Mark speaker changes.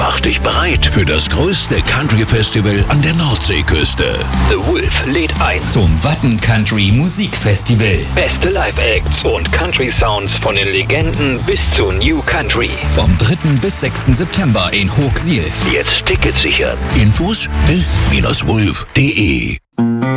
Speaker 1: Mach dich bereit für das größte Country-Festival an der Nordseeküste. The Wolf lädt ein
Speaker 2: zum Watten Country Musikfestival.
Speaker 1: Beste Live-Acts und Country-Sounds von den Legenden bis zu New Country.
Speaker 2: Vom 3. bis 6. September in Hochsiel.
Speaker 1: Jetzt Tickets sichern. Infos will-wolf.de